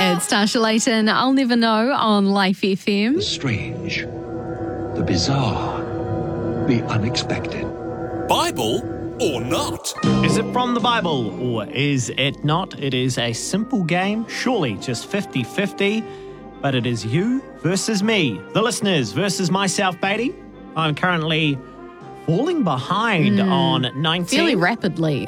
It's Tasha Layton. I'll never know on Life FM. The strange, the bizarre, the unexpected. Bible or not? Is it from the Bible or is it not? It is a simple game, surely just 50-50, but it is you versus me, the listeners versus myself, Beatty. I'm currently falling behind on 19. Fairly rapidly.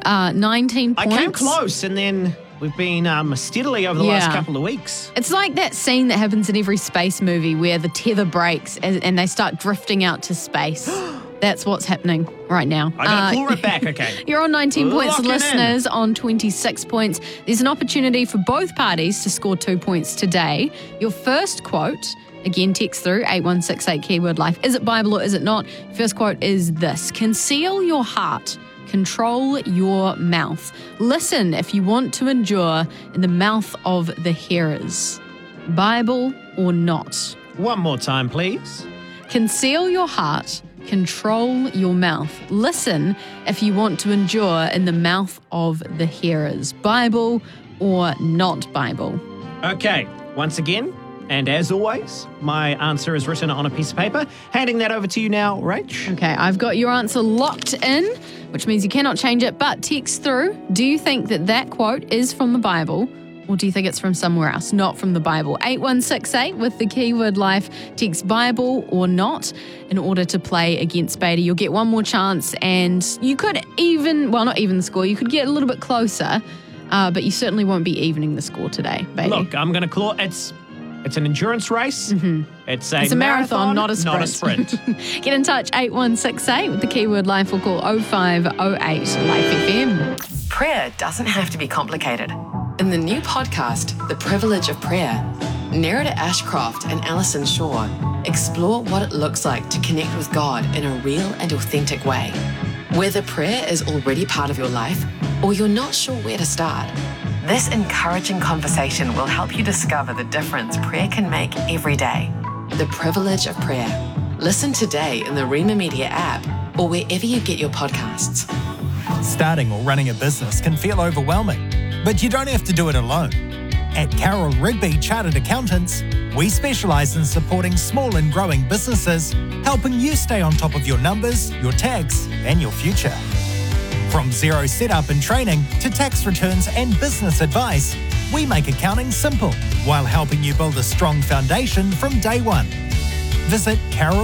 19 points. I came close, and then we've been steadily over the last couple of weeks. It's like that scene that happens in every space movie where the tether breaks and they start drifting out to space. That's what's happening right now. I'm going to pull it back, okay. You're on 19 points, Lock it listeners on 26 points. There's an opportunity for both parties to score 2 points today. Your first quote, again, text through 8168 keyword life. Is it Bible or is it not? First quote is this: conceal your heart, control your mouth. Listen if you want to endure in the mouth of the hearers. Bible or not? One more time, please. Conceal your heart, control your mouth. Listen if you want to endure in the mouth of the hearers. Bible or not Bible? Okay, once again, and as always, my answer is written on a piece of paper. Handing that over to you now, Rach. Okay, I've got your answer locked in, which means you cannot change it, but text through. Do you think that quote is from the Bible, or do you think it's from somewhere else, not from the Bible? 8168 with the keyword life. Text Bible or not in order to play against Beta. You'll get one more chance, and you could not even the score, you could get a little bit closer, but you certainly won't be evening the score today, Beta. Look, I'm going to claw. It's an endurance race. Mm-hmm. It's a marathon, not a sprint. Not a sprint. Get in touch, 8168 with the keyword life, or call 0508 Life FM. Prayer doesn't have to be complicated. In the new podcast, The Privilege of Prayer, Nerida Ashcroft and Alison Shaw explore what it looks like to connect with God in a real and authentic way. Whether prayer is already part of your life or you're not sure where to start, this encouraging conversation will help you discover the difference prayer can make every day. The Privilege of Prayer. Listen today in the Rima Media app or wherever you get your podcasts. Starting or running a business can feel overwhelming, but you don't have to do it alone. At Carroll Rigby Chartered Accountants, we specialise in supporting small and growing businesses, helping you stay on top of your numbers, your tax, and your future. From zero setup and training to tax returns and business advice, we make accounting simple while helping you build a strong foundation from day one. Visit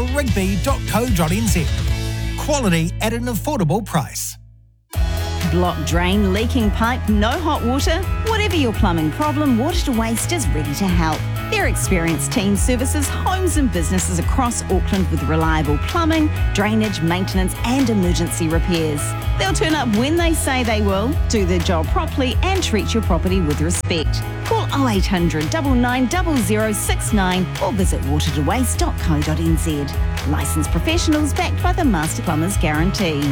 carrollrigby.co.nz. Quality at an affordable price. Blocked drain, leaking pipe, no hot water? Whatever your plumbing problem, Water to Waste is ready to help. Their experienced team services homes and businesses across Auckland with reliable plumbing, drainage, maintenance and emergency repairs. They'll turn up when they say they will, do their job properly and treat your property with respect. Call 0800 9900 69 or visit watertowaste.co.nz. Licensed professionals backed by the Master Plumbers Guarantee.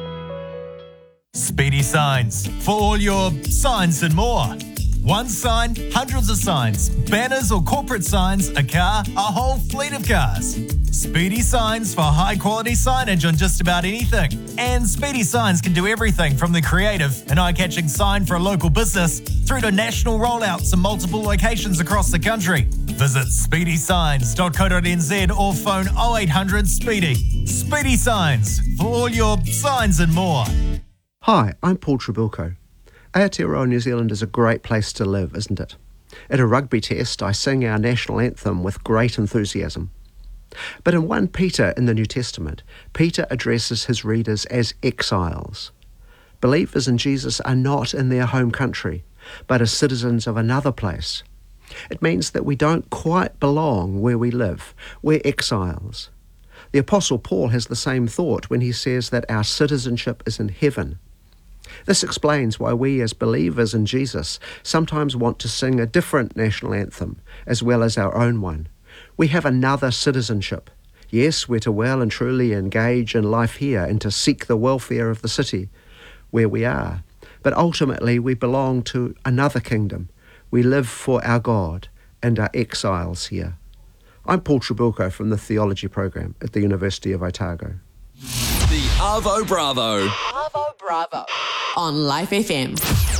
Speedy Signs, for all your signs and more. One sign, hundreds of signs, banners or corporate signs, a car, a whole fleet of cars. Speedy Signs for high quality signage on just about anything. And Speedy Signs can do everything from the creative and eye-catching sign for a local business through to national rollouts in multiple locations across the country. Visit speedysigns.co.nz or phone 0800 SPEEDY. Speedy Signs for all your signs and more. Hi, I'm Paul Trebilco. Aotearoa, New Zealand is a great place to live, isn't it? At a rugby test, I sing our national anthem with great enthusiasm. But in 1 Peter in the New Testament, Peter addresses his readers as exiles. Believers in Jesus are not in their home country, but are citizens of another place. It means that we don't quite belong where we live. We're exiles. The Apostle Paul has the same thought when he says that our citizenship is in heaven. This explains why we as believers in Jesus sometimes want to sing a different national anthem as well as our own one. We have another citizenship. Yes, we're to well and truly engage in life here and to seek the welfare of the city where we are. But ultimately we belong to another kingdom. We live for our God and are exiles here. I'm Paul Trebilco from the Theology Program at the University of Otago. The Arvo Bravo. Bravo on Life FM.